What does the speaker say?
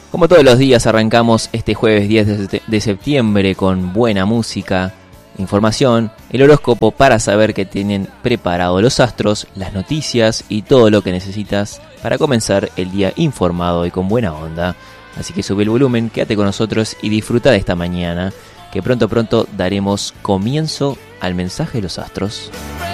Como todos los días arrancamos este jueves 10 de septiembre con buena música, información, el horóscopo para saber qué tienen preparado los astros, las noticias y todo lo que necesitas para comenzar el día informado y con buena onda. Así que sube el volumen, quédate con nosotros y disfruta de esta mañana, que pronto daremos comienzo al mensaje de los astros.